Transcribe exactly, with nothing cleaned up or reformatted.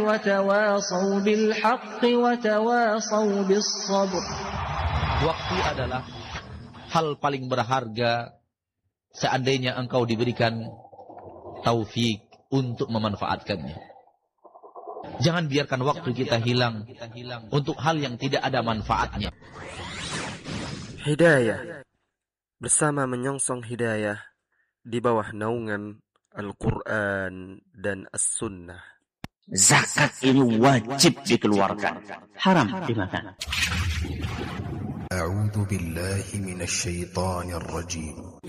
وتواصوا بالحق وتواصوا بالصبر. Waktu adalah hal paling berharga seandainya engkau diberikan taufik untuk memanfaatkannya. Jangan biarkan waktu kita hilang untuk hal yang tidak ada manfaatnya. Hidayah bersama menyongsong hidayah di bawah naungan Al-Quran dan As-Sunnah. Zakat ini wajib dikeluarkan, haram dimakan. A'udzu billahi minasy syaithanir rajim.